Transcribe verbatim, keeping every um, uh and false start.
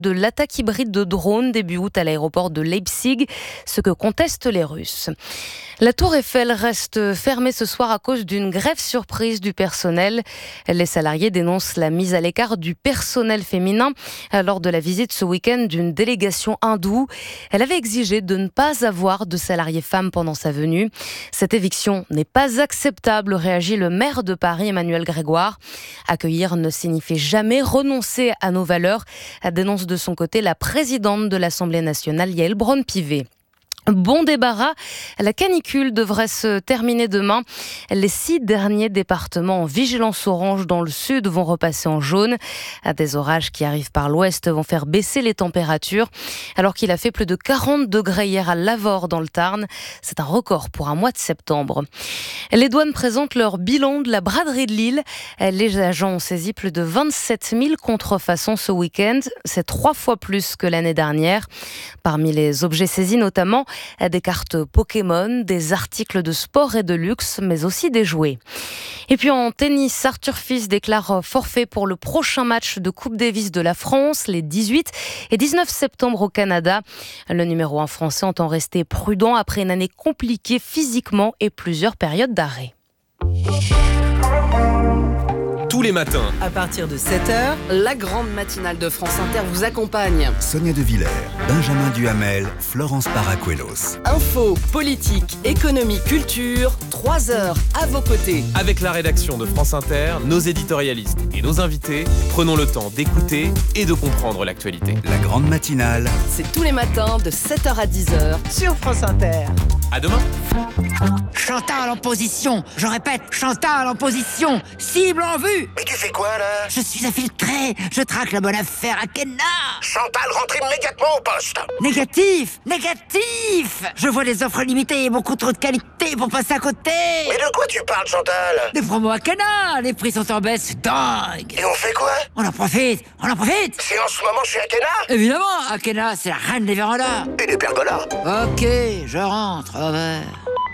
de l'attaque hybride de drones début août à l'aéroport de Leipzig, ce que contestent les Russes. La Tour Eiffel reste fermée ce soir à cause d'une grève surprise du personnel. Les salariés dénoncent la mise à l'écart du personnel féminin lors de la visite ce week-end d'une délégation hindoue. Elle avait exigé de ne pas avoir de salariés femmes pendant sa venue. Cette éviction n'est pas acceptable, réagit le maire de Paris, Emmanuel Grégoire. Accueillir ne signifie jamais renoncer à nos valeurs, dénonce de son côté la présidente de l'Assemblée nationale, Yaël Braun-Pivet. Bon débarras, la canicule devrait se terminer demain. Les six derniers départements en vigilance orange dans le sud vont repasser en jaune. Des orages qui arrivent par l'ouest vont faire baisser les températures, alors qu'il a fait plus de quarante degrés hier à Lavore dans le Tarn. C'est un record pour un mois de septembre. Les douanes présentent leur bilan de la braderie de Lille. Les agents ont saisi plus de vingt-sept mille contrefaçons ce week-end. C'est trois fois plus que l'année dernière. Parmi les objets saisis notamment, des cartes Pokémon, des articles de sport et de luxe, mais aussi des jouets. Et puis en tennis, Arthur Fils déclare forfait pour le prochain match de Coupe Davis de la France, les dix-huit et dix-neuf septembre au Canada. Le numéro un français entend rester prudent après une année compliquée physiquement et plusieurs périodes d'arrêt. Tous les matins, à partir de sept heures, la grande matinale de France Inter vous accompagne. Sonia De Villers, Benjamin Duhamel, Florence Paracuelos. Info, politique, économie, culture, trois heures à vos côtés. avec la rédaction de France Inter, nos éditorialistes et nos invités, prenons le temps d'écouter et de comprendre l'actualité. La grande matinale, C'est tous les matins de sept heures à dix heures sur France Inter. À demain. Chantal en position, je répète, Chantal en position, cible en vue. Mais tu fais quoi là? Je suis infiltré, je traque la bonne affaire à Kenna. Chantal, rentre immédiatement au poste. Négatif, négatif. Je vois les offres limitées et beaucoup trop de qualité pour passer à côté. Mais de quoi tu parles, Chantal? Des promos à Kenna, les prix sont en baisse, c'est dingue. Et on fait quoi? On en profite, on en profite. Si en ce moment je suis à Kenna? Évidemment, Akena, c'est la reine des vérandas. Et des pergolas. Ok, je rentre, au revoir.